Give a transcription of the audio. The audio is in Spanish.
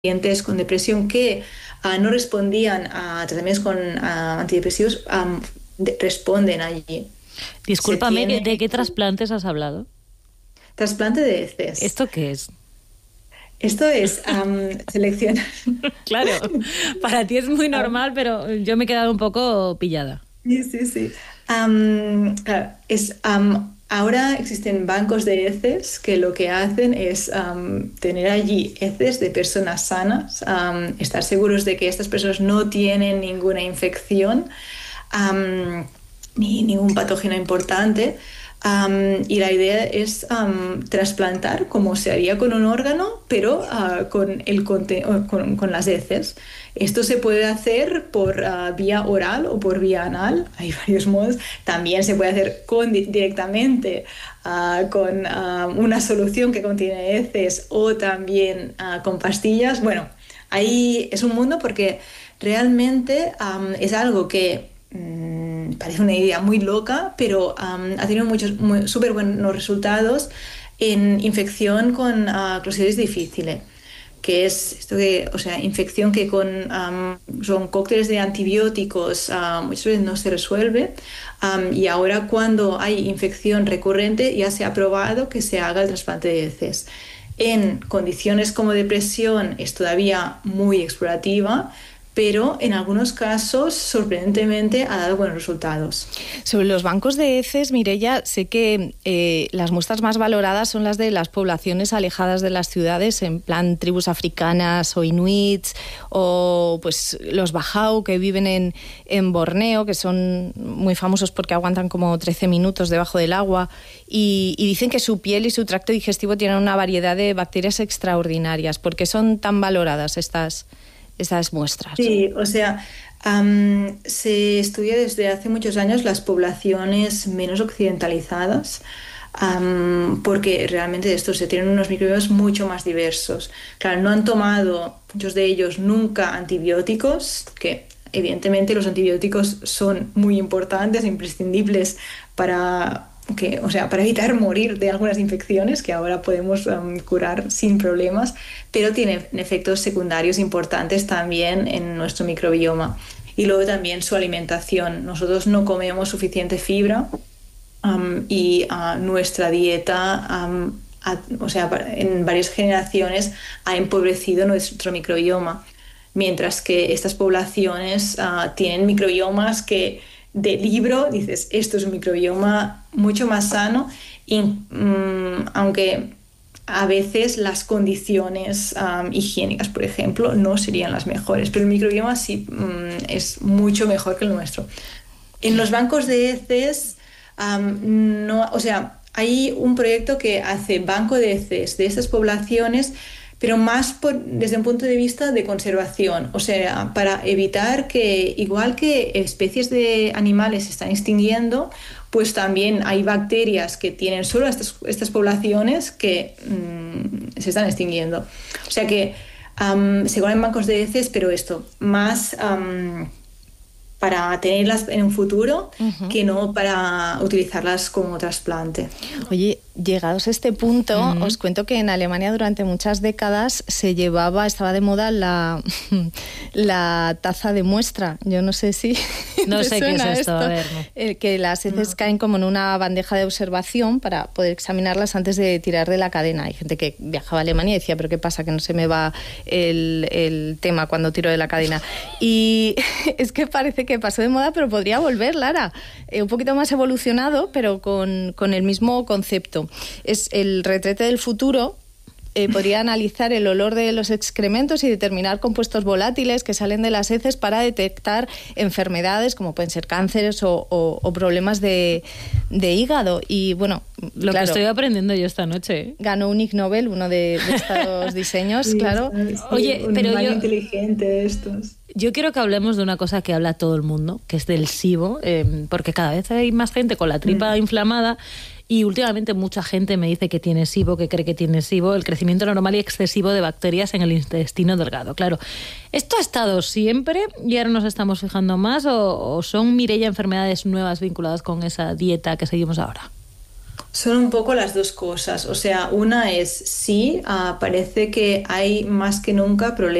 pacientes con depresión que no respondían a tratamientos con antidepresivos, responden allí. Discúlpame, ¿de qué trasplantes has hablado? Trasplante de heces. ¿Esto qué es? Esto es seleccionar. Claro, para ti es muy normal, pero yo me he quedado un poco pillada. Sí, sí, sí. Claro, ahora existen bancos de heces que lo que hacen es tener allí heces de personas sanas, estar seguros de que estas personas no tienen ninguna infección ni ningún patógeno importante. Y la idea es trasplantar como se haría con un órgano, pero con las heces. Esto se puede hacer por vía oral o por vía anal, hay varios modos. También se puede hacer directamente con una solución que contiene heces o también con pastillas. Bueno, ahí es un mundo porque realmente es algo que parece una idea muy loca, pero ha tenido muchos súper buenos resultados en infección con Clostridium difficile, que es esto que, o sea, infección que son cócteles de antibióticos, muchas veces no se resuelve, y ahora cuando hay infección recurrente ya se ha probado que se haga el trasplante de heces. En condiciones como depresión es todavía muy explorativa, pero en algunos casos, sorprendentemente, ha dado buenos resultados. Sobre los bancos de heces, Mireia, sé que las muestras más valoradas son las de las poblaciones alejadas de las ciudades, en plan tribus africanas o inuits, o pues los bajau que viven en Borneo, que son muy famosos porque aguantan como 13 minutos debajo del agua, y dicen que su piel y su tracto digestivo tienen una variedad de bacterias extraordinarias. ¿Por qué son tan valoradas estas muestras? Sí, o sea, se estudia desde hace muchos años las poblaciones menos occidentalizadas, porque realmente de estos se tienen unos microbiomas mucho más diversos. Claro, no han tomado muchos de ellos nunca antibióticos, que evidentemente los antibióticos son muy importantes, imprescindibles para evitar morir de algunas infecciones que ahora podemos curar sin problemas, pero tienen efectos secundarios importantes también en nuestro microbioma. Y luego también su alimentación. Nosotros no comemos suficiente fibra y nuestra dieta, en varias generaciones ha empobrecido nuestro microbioma, mientras que estas poblaciones tienen microbiomas que de libro dices, esto es un microbioma mucho más sano, y aunque a veces las condiciones higiénicas, por ejemplo, no serían las mejores, pero el microbioma sí es mucho mejor que el nuestro. En los bancos de heces, hay un proyecto que hace banco de heces de estas poblaciones, pero más desde un punto de vista de conservación, o sea, para evitar que, igual que especies de animales se están extinguiendo, pues también hay bacterias que tienen solo estas poblaciones que se están extinguiendo. O sea que se van en bancos de heces, pero esto, más para tenerlas en un futuro que no para utilizarlas como trasplante. Oye, llegados a este punto, os cuento que en Alemania durante muchas décadas estaba de moda la taza de muestra. Yo no sé si no sé qué es esto. A ver, no. Que las heces caen como en una bandeja de observación para poder examinarlas antes de tirar de la cadena. Hay gente que viajaba a Alemania y decía, pero ¿qué pasa? Que no se me va el tema cuando tiro de la cadena. Y es que parece que pasó de moda, pero podría volver, Lara. Un poquito más evolucionado, pero con el mismo concepto. Es el retrete del futuro. Podría analizar el olor de los excrementos y determinar compuestos volátiles que salen de las heces para detectar enfermedades como pueden ser cánceres o problemas de hígado. Y bueno, lo que estoy aprendiendo yo esta noche, ¿eh? Ganó un Ig Nobel, uno de estos diseños, sí, claro. Sí, oye, pero yo inteligente de estos. Yo quiero que hablemos de una cosa que habla todo el mundo, que es del SIBO, porque cada vez hay más gente con la tripa inflamada. Y últimamente mucha gente me dice que tiene SIBO, que cree que tiene SIBO, el crecimiento normal y excesivo de bacterias en el intestino delgado. Claro, ¿esto ha estado siempre y ahora nos estamos fijando más o son, Mireia, enfermedades nuevas vinculadas con esa dieta que seguimos ahora? Son un poco las dos cosas. O sea, una es sí, parece que hay más que nunca problemas